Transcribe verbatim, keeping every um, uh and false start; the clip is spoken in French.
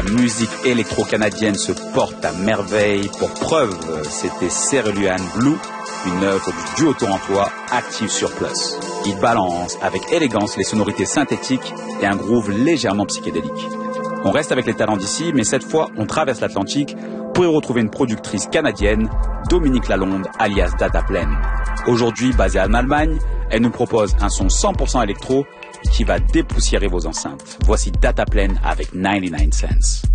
musique électro-canadienne se porte à merveille. Pour preuve, c'était Cerulean Blue, une œuvre du duo torontois Active Surplus. Il balance avec élégance les sonorités synthétiques et un groove légèrement psychédélique. On reste avec les talents d'ici, mais cette fois, on traverse l'Atlantique pour y retrouver une productrice canadienne, Dominique Lalonde, alias Dataplane. Aujourd'hui basée en Allemagne, elle nous propose un son cent pour cent électro qui va dépoussiérer vos enceintes. Voici Dataplane avec quatre-vingt-dix-neuf cents.